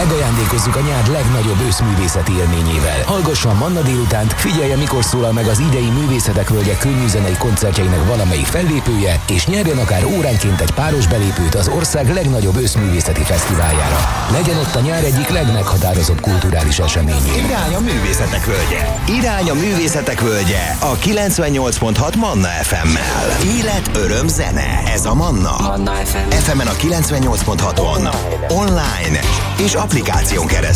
Megajándékozzuk a nyár legnagyobb őszművészeti élményével. Hallgasson Manna délutánt, figyelje, mikor szólal meg az idei Művészetek Völgye könnyűzenei koncertjeinek valamelyik fellépője, és nyerjen akár óránként egy páros belépőt az ország legnagyobb őszművészeti fesztiváljára. Legyen ott a nyár egyik legmeghatározott kulturális eseményén. Irány a Művészetek Völgye. Irány a Művészetek Völgye a 98.6 Manna FM-mel. Élet, öröm, zene. Ez a Manna. FM-en a 98.6-on. Online és applikáción keresztül.